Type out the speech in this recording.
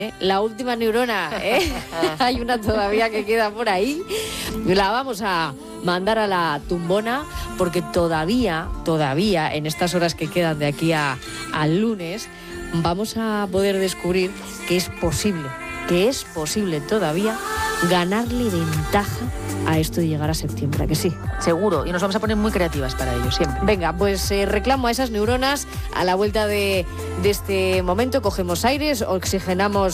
La última neurona, hay una todavía que queda por ahí. La vamos a mandar a la tumbona porque todavía, en estas horas que quedan de aquí al lunes, vamos a poder descubrir que es posible todavía ganarle ventaja a esto de llegar a septiembre, ¿a que sí? Seguro, y nos vamos a poner muy creativas para ello, siempre. Venga, pues reclamo a esas neuronas a la vuelta de este momento, cogemos aires, oxigenamos